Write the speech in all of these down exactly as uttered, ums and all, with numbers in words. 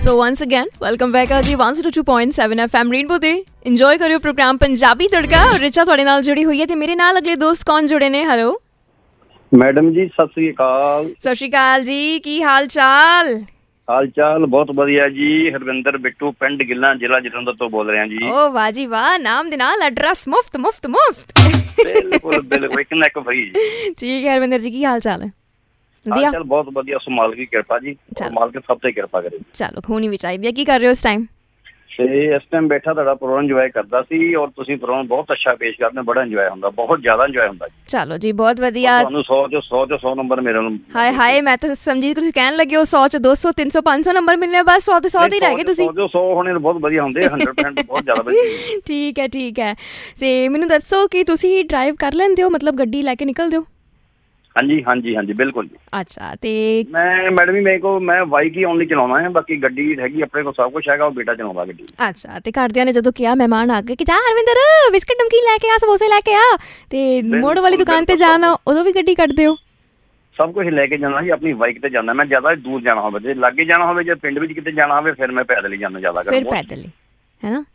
ਸੋ once again welcome back ਆ ਜੀ one oh two point seven F M rainbow ਤੇ enjoy ਕਰਿਓ programme Punjabi ਤੜਕਾ। ਰਿਚਾ ਤੁਹਾਡੇ ਨਾਲ ਜੁੜੀ ਹੋਈ ਹੈ ਤੇ ਮੇਰੇ ਨਾਲ ਅਗਲੇ ਦੋਸਤ ਕੌਣ ਜੁੜੇ ਨੇ? ਹੈਲੋ ਮੈਡਮ ਜੀ, ਸਤਿ ਸ੍ਰੀ ਅਕਾਲ। ਸਤਿ ਸ਼੍ਰੀ ਅਕਾਲ ਜੀ, ਕੀ ਹਾਲ ਚਾਲ? ਹਾਲ ਚਾਲ ਬਹੁਤ ਵਧੀਆ ਜੀ। ਹਰਵਿੰਦਰ ਬਿੱਟੂ, ਪਿੰਡ ਗਿੱਲਾਂ, ਜ਼ਿਲ੍ਹਾ ਜਲੰਧਰ ਤੋਂ ਬੋਲ ਰਿਹਾ ਜੀ। ਓ ਵਾਹ ਜੀ ਵਾਹ, ਨਾਮ ਦੇ ਨਾਲ ਐਡਰੈਸ ਮੁਫਤ ਮੁਫਤ ਮੁਫਤ। ਬਿਲਕੁਲ ਬਿਲਕੁਲ, ਇੱਕ ਨਾ ਇੱਕ ਫਰੀ। ਠੀਕ ਹੈ ਹਰਵਿੰਦਰ ਜੀ, ਕੀ ਹਾਲ ਚਾਲ ਹੈ? ਵਧੀਆ, ਚੱਲ ਬਹੁਤ ਵਧੀਆ। ਸੋ ਮਾਲਕ ਦੀ ਕਿਰਪਾ ਜੀ, ਮਾਲਕ ਸਭ ਤੇ ਕਿਰਪਾ ਕਰੇ। ਚਲੋ, ਖੂਨੀ ਵੀ ਚਾਹੀਦੀ ਹੈ। ਕੀ ਕਰ ਰਹੇ ਹੋ ਇਸ ਟਾਈਮ? ਤੇ ਇਸ ਟਾਈਮ ਬੈਠਾ ਤੁਹਾਡਾ ਪ੍ਰੋਗਰਾਮ ਇੰਜੋਏ ਕਰਦਾ ਸੀ, ਔਰ ਤੁਸੀਂ ਪ੍ਰੋਗਰਾਮ ਬਹੁਤ ਅੱਛਾ ਪੇਸ਼ ਕਰਦੇ, ਬੜਾ ਇੰਜੋਏ ਹੁੰਦਾ, ਬਹੁਤ ਜ਼ਿਆਦਾ ਇੰਜੋਏ ਹੁੰਦਾ। ਚਲੋ ਜੀ, ਬਹੁਤ ਵਧੀਆ। ਤੁਹਾਨੂੰ ਸੌ ਚੋਂ ਸੌ ਚੋਂ ਸੌ ਨੰਬਰ ਮੇਰੇ ਨੂੰ। ਹਾਏ ਹਾਏ, ਮੈਂ ਤਾਂ ਸਮਝੀ ਤੁਸੀਂ ਕਹਿਣ ਲੱਗੇ ਹੋ ਸੌ ਚ ਦੋ ਸੌ ਤਿੰਨ ਸੌ ਪੰਜ ਸੌ ਨੰਬਰ ਮਿਲਨੇ, ਬਸ ਸੌ ਤੇ ਸੌ ਤੇ ਹੀ ਰਹਿ ਗਏ ਤੁਸੀਂ। ਸੌ ਸੌ ਹੋਣੇ ਬਹੁਤ ਵਧੀਆ ਹੁੰਦੇ, ਹੰਡਰਡ ਪਰਸੈਂਟ ਬਹੁਤ ਜ਼ਿਆਦਾ ਵਧੀਆ। ਠੀਕ ਹੈ ਠੀਕ ਹੈ। ਤੇ ਮੈਨੂੰ ਦੱਸੋ ਕਿ ਤੁਸੀਂ ਡਰਾਈਵ ਕਰ ਲੈਂਦੇ ਹੋ, ਮਤਲਬ ਗੱਡੀ ਲੈ ਕੇ ਨਿਕਲਦੇ ਹੋ? ਹਾਂਜੀ ਹਾਂਜੀ ਹਾਂਜੀ, ਬਿਲਕੁਲ ਜੀ। ਅੱਛਾ, ਤੇ ਮੈਂ ਮੈਡਮ ਜੀ, ਮੇਰੇ ਕੋਲ ਮੈਂ ਬਾਈਕ ਹੀ ਓਨਲੀ ਚਲਾਉਣਾ ਹੈ, ਬਾਕੀ ਗੱਡੀ ਹੈਗੀ ਆਪਣੇ ਕੋਲ, ਸਭ ਕੁਛ ਹੈਗਾ, ਉਹ ਬੇਟਾ ਚਲਾਉਂਦਾ ਗੱਡੀ। ਅੱਛਾ, ਤੇ ਘਰਦਿਆਂ ਨੇ ਜਦੋਂ ਕਿਹਾ, ਮਹਿਮਾਨ ਆ ਗਏ ਕਿ ਜਾ ਹਰਵਿੰਦਰ ਬਿਸਕਟ ਨਮਕੀਨ ਲੈ ਕੇ ਆ, ਸਮੋਸੇ ਲੈ ਕੇ ਆ, ਤੇ ਮੋੜ ਵਾਲੀ ਦੁਕਾਨ ਤੇ ਜਾਣਾ, ਉਦੋਂ ਵੀ ਗੱਡੀ ਕੱਢਦੇ ਹੋ? ਸਭ ਕੁਝ ਲੈ ਕੇ ਜਾਣਾ ਜੀ, ਆਪਣੀ ਬਾਈਕ ਤੇ ਜਾਣਾ। ਮੈਂ ਜ਼ਿਆਦਾ ਦੂਰ ਜਾਣਾ ਹੋਵੇ, ਜੇ ਲਾਗੇ ਜਾਣਾ ਹੋਵੇ, ਜੇ ਪਿੰਡ ਵਿੱਚ ਕਿਤੇ ਜਾਣਾ ਹੋਵੇ, ਫਿਰ ਮੈਂ ਪੈਦਲ ਹੀ ਜਾਣਾ ਜ਼ਿਆਦਾ। ਫਿਰ ਪੈਦਲ ਹੀ ਹੈ ਨਾ,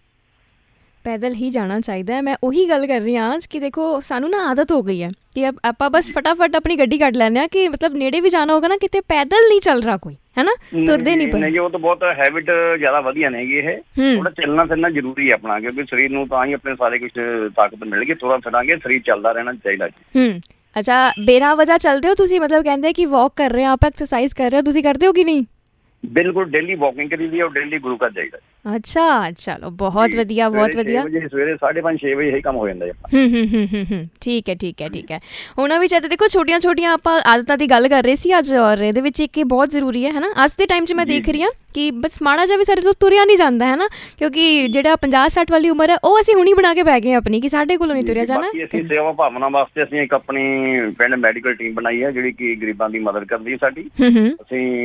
ਪੈਦਲ ਹੀ ਜਾਣਾ ਚਾਹੀਦਾ ਹੈ। ਮੈਂ ਉਹੀ ਗੱਲ ਕਰ ਰਹੀ ਹਾਂ ਕਿ ਦੇਖੋ, ਸਾਨੂੰ ਨਾ ਆਦਤ ਹੋ ਗਈ ਹੈ ਕਿ ਆਪਾਂ ਬਸ ਫਟਾਫਟ ਆਪਣੀ ਗੱਡੀ ਕੱਢ ਲੈਂਦੇ ਹਾਂ, ਕਿ ਮਤਲਬ ਨੇੜੇ ਵੀ ਜਾਣਾ ਹੋਗਾ ਨਾ, ਕਿਤੇ ਪੈਦਲ ਨਹੀਂ ਚੱਲ ਰਿਹਾ ਕੋਈ, ਹੈ ਨਾ, ਤੁਰਦੇ ਨਹੀਂ ਪਏ। ਉਹ ਤਾਂ ਬਹੁਤ ਹੈਬਿਟ ਜ਼ਿਆਦਾ ਵਧੀਆ ਨੇਗੀ। ਇਹ ਥੋੜਾ ਚੱਲਣਾ ਫਿਰਨਾ ਜ਼ਰੂਰੀ ਹੈ ਆਪਣਾ, ਕਿਉਂਕਿ ਸਰੀਰ ਨੂੰ ਤਾਂ ਹੀ ਆਪਣੇ ਸਾਰੇ ਕੁਛ ਤਾਕਤ ਮਿਲ ਗਈ। ਥੋੜਾ ਫਿਰਾਂਗੇ, ਸਰੀਰ ਚੱਲਦਾ ਰਹਿਣਾ ਚਾਹੀਦਾ ਜੀ। ਹੂੰ, ਅੱਛਾ, ਬਿਨਾਂ ਵਜ੍ਹਾ ਚੱਲਦੇ ਹੋ ਤੁਸੀਂ? ਮਤਲਬ ਕਹਿੰਦੇ ਕਿ ਵਾਕ ਕਰ ਰਹੇ ਹੋ ਆਪਾਂ, ਐਕਸਰਸਾਈਜ਼ ਕਰ ਰਹੇ ਹੋ, ਤੁਸੀਂ ਕਰਦੇ ਹੋ ਕਿ ਨਹੀਂ? ਬਿਲਕੁਲ, ਡੇਲੀ ਵਾਕਿੰਗ ਕਰੀ ਦੀ ਹੈ, ਔਰ ਡੇਲੀ ਗੁਰੂ ਘਰ ਜਾਈਦਾ। ਅੱਛਾ, ਚਲੋ ਬਹੁਤ ਵਧੀਆ ਬਹੁਤ ਵਧੀਆ। ਸਵੇਰੇ ਸਾਢੇ ਪੰਜ ਛੇ ਵਜੇ ਇਹੀ ਕੰਮ ਹੋ ਜਾਂਦਾ ਜੀ। ਹੂੰ ਹੂੰ ਹੂੰ ਹੂੰ ਹੂੰ, ਠੀਕ ਹੈ ਠੀਕ ਹੈ ਠੀਕ ਹੈ। ਉਹਨਾਂ ਵਿੱਚ ਇੱਦਾਂ ਦੇਖੋ, ਛੋਟੀਆਂ ਛੋਟੀਆਂ ਆਪਾਂ ਆਦਤਾਂ ਦੀ ਗੱਲ ਕਰ ਰਹੇ ਸੀ ਅੱਜ, ਔਰ ਇਹਦੇ ਵਿੱਚ ਇੱਕ ਇਹ ਬਹੁਤ ਜ਼ਰੂਰੀ ਹੈ, ਹੈ ਨਾ। ਅੱਜ ਦੇ ਟਾਈਮ 'ਚ ਮੈਂ ਦੇਖ ਰਹੀ ਹਾਂ ਕਿ ਬਸ ਮਾੜਾ ਜਿਹਾ ਵੀ ਸਾਡੇ ਤੋਂ ਤੁਰਿਆ ਨਹੀਂ ਜਾਂਦਾ, ਹੈ ਨਾ, ਕਿਉਂਕਿ ਜਿਹੜਾ ਪੰਜਾਹ ਸੱਠ ਵਾਲੀ ਉਮਰ ਹੈ, ਉਹ ਅਸੀਂ ਹੁਣੀ ਬਣਾ ਕੇ ਬਹਿ ਗਏ ਆਪਣੀ, ਕਿ ਸਾਡੇ ਕੋਲੋਂ ਨਹੀਂ ਤੁਰਿਆ ਜਾਣਾ। ਅਸੀਂ ਸੇਵਾ ਭਾਵਨਾ ਵਾਸਤੇ ਅਸੀਂ ਇੱਕ ਆਪਣੀ ਪਿੰਡ ਮੈਡੀਕਲ ਟੀਮ ਬਣਾਈ ਹੈ, ਜਿਹੜੀ ਕਿ ਗਰੀਬਾਂ ਦੀ ਮਦਦ ਕਰਦੀ ਹੈ ਸਾਡੀ। ਅਸੀਂ